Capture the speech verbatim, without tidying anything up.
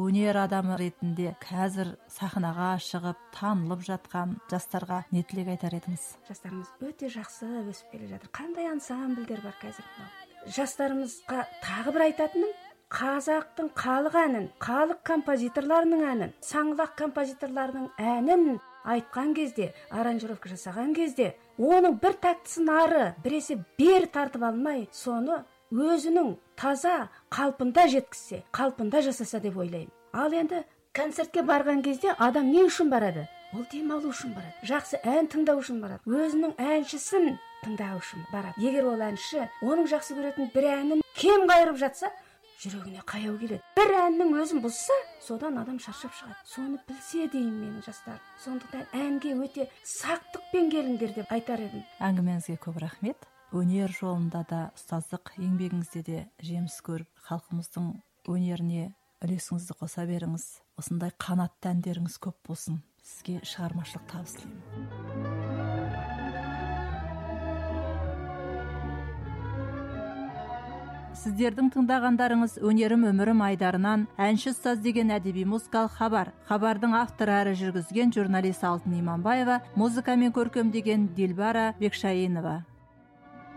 өнер адамы ретінде қазір сахнаға шығып танылып жатқан жастарға не тілек айтар едіңіз? Жастарымыз өте жақсы өсіп келе жатыр. Қандай ансамбльдер бар қазір. Жастарымызға тағы бір айтатыным, қазақтың халық әнін, халық композиторларының әнін, саңлақ композиторларының әнін айтқан кезде, аранжировка жасаған кезде, оның бір тактысын ары, біресе бер тартып алмай, соны өзінің таза қалпында жеткізсе, қалпында жасаса деп ойлаймын. Ал енді концертке барған кезде адам не үшін барады? Ол демалу үшін барады. Жақсы ән тыңдау үшін барады. Өзінің әншісін тыңдау үшін барады. Егер ол әнші оның жақсы көретін бір әнін кем қайырып жатса, жүрегіне қаяу келеді. Бір әннің өзін бұзса, содан адам шаршап шығады. Соны білсе деймін менің жастар. Сондықтан әнге өте сақтықпен келіңдер деп айтар едім. Әңгімеңізге көп рахмет. Өнер жолында да, ұстаздық еңбегіңізде де жеміс көріп, халқымыздың өнеріне үлесіңізді қоса беріңіз. Осындай қанатты әндеріңіз көп болсын. Сізге шығармашылық табыс тілеймін. Сіздердің тыңдағандарыңыз өнерім өмірім айдарынан әнші ұстаз деген әдеби музыкалық хабар. Хабардың авторы әрі жүргізген журналист Алтын Иманбаева, музыкамен көркемдеген Дилбара Бекшайынова.